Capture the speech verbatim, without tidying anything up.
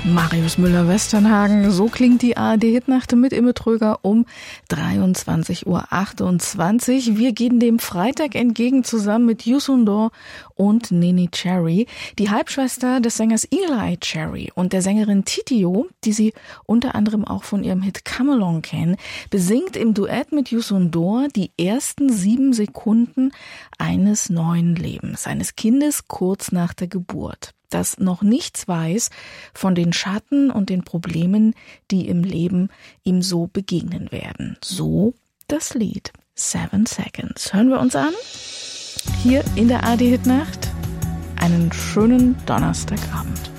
Marius Müller-Westernhagen, so klingt die A R D-Hitnacht mit Imme Tröger um dreiundzwanzig Uhr achtundzwanzig. Wir gehen dem Freitag entgegen zusammen mit Youssou N'Dour und Neneh Cherry, die Halbschwester des Sängers Eagle-Eye Cherry und der Sängerin Titio, die Sie unter anderem auch von ihrem Hit Come Along kennen, besingt im Duett mit Youssou N'Dour die ersten sieben Sekunden eines neuen Lebens, eines Kindes kurz nach der Geburt, das noch nichts weiß von den Schatten und den Problemen, die im Leben ihm so begegnen werden. So das Lied Seven Seconds. Hören wir uns an. Hier in der A R D-Hitnacht. Einen schönen Donnerstagabend.